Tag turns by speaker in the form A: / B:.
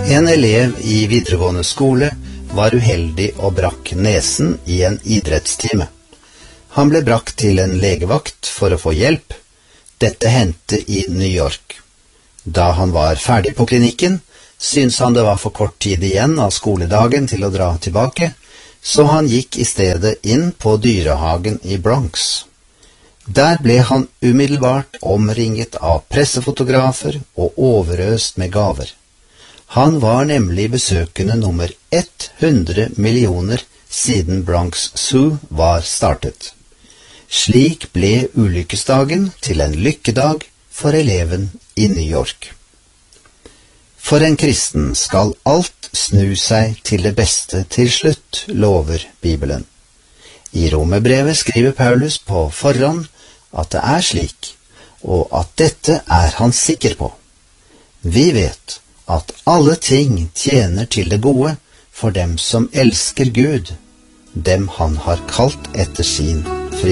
A: En elev i videregående skole var uheldig og brakk nesen i en idrettstime. Han ble brakt til en legevakt for å få hjelp. Dette hendte i New York. Da han var ferdig på klinikken, syntes han det var for kort tid igjen av skoledagen til å dra tilbake, så han gikk i stedet inn på dyrehagen i Bronx. Der ble han umiddelbart omringet av pressefotografer og overøst med gaver. Han var nemlig besøkende nummer 100 millioner siden Bronx Zoo var startet. Slik ble ulykkesdagen til en lykkedag for eleven i New York. For en kristen skal alt snu seg til det beste til slutt, lover Bibelen. I Romerbrevet skriver Paulus på forhånd at det er slik, og at dette er han sikker på. Vi vet at alle ting tjener til det gode for dem som elsker Gud, dem han har kalt etter sin